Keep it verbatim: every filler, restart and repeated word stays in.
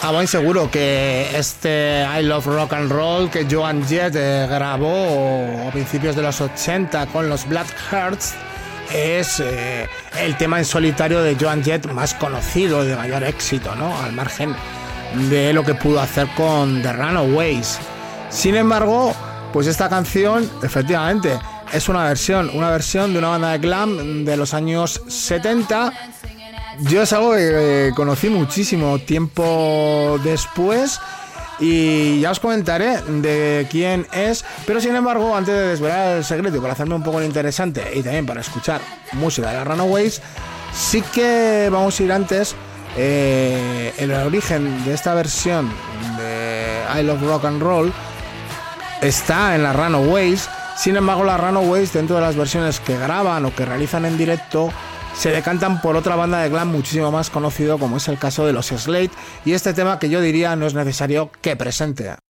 Ah, bueno, seguro que este I Love Rock and Roll que Joan Jett eh, grabó a principios de los ochenta con los Blackhearts es eh, el tema en solitario de Joan Jett más conocido, de mayor éxito, ¿no? Al margen de lo que pudo hacer con The Runaways. Sin embargo, pues esta canción, efectivamente, es una versión, una versión de una banda de glam de los años setenta. Yo es algo que eh, conocí muchísimo tiempo después y ya os comentaré de quién es, pero sin embargo, antes de desvelar el secreto y para hacerme un poco interesante y también para escuchar música de las Runaways, sí que vamos a ir antes eh, el origen de esta versión de I Love Rock and Roll está en las Runaways. Sin embargo, las Runaways, dentro de las versiones que graban o que realizan en directo, se decantan por otra banda de glam muchísimo más conocido, como es el caso de los Slade, y este tema que yo diría no es necesario que presente.